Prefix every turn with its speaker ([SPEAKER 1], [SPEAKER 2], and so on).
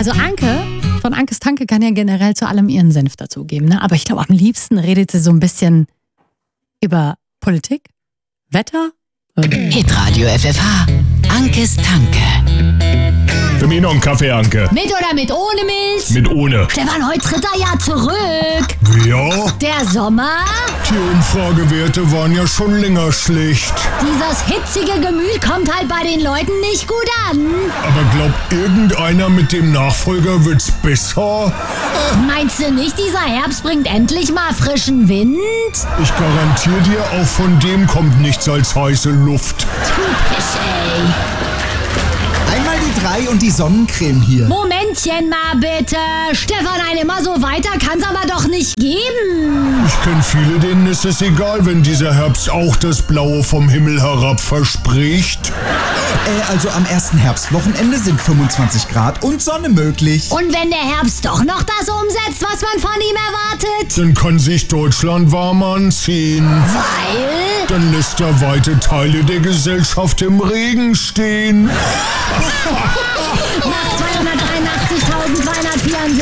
[SPEAKER 1] Also Anke von Ankes Tanke kann ja generell zu allem ihren Senf dazugeben, ne? Aber ich glaube, am liebsten redet sie so ein bisschen über Politik, Wetter.
[SPEAKER 2] Hitradio FFH, Ankes Tanke.
[SPEAKER 3] Für mich noch einen Kaffee, Anke.
[SPEAKER 1] Mit oder mit ohne Milch?
[SPEAKER 3] Mit ohne.
[SPEAKER 1] Stefan, heute tritt er ja zurück.
[SPEAKER 3] Ja?
[SPEAKER 1] Der Sommer?
[SPEAKER 3] Die Umfragewerte waren ja schon länger schlecht.
[SPEAKER 1] Dieses hitzige Gemüt kommt halt bei den Leuten nicht gut an.
[SPEAKER 3] Aber glaubt irgendeiner, mit dem Nachfolger wird's besser?
[SPEAKER 1] Meinst du nicht, dieser Herbst bringt endlich mal frischen Wind?
[SPEAKER 3] Ich garantiere dir, auch von dem kommt nichts als heiße Luft.
[SPEAKER 1] Typisch, ey.
[SPEAKER 4] Einmal die 3 und die Sonnencreme hier.
[SPEAKER 1] Momentchen mal bitte. Stefan, ein immer so weiter kann's aber doch nicht geben.
[SPEAKER 3] Ich kenne viele, denen ist es egal, wenn dieser Herbst auch das Blaue vom Himmel herab verspricht.
[SPEAKER 4] Also am ersten Herbstwochenende sind 25 Grad und Sonne möglich.
[SPEAKER 1] Und wenn der Herbst doch noch das umsetzt, was man von ihm erwartet?
[SPEAKER 3] Dann kann sich Deutschland warm anziehen.
[SPEAKER 1] Weil?
[SPEAKER 3] Dann lässt er weite Teile der Gesellschaft im Regen stehen.
[SPEAKER 1] Nach 283.274